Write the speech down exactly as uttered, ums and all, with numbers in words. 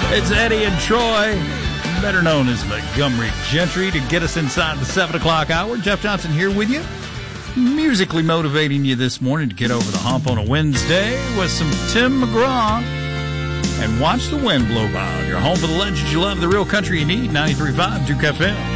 It's Eddie and Troy, better known as Montgomery Gentry, to get us inside the seven o'clock hour. Jeff Johnson here with you, musically motivating you this morning to get over the hump on a Wednesday with some Tim McGraw and Watch the Wind Blow By. Your home for the legends you love, the real country you need, ninety-three point five Duke F M.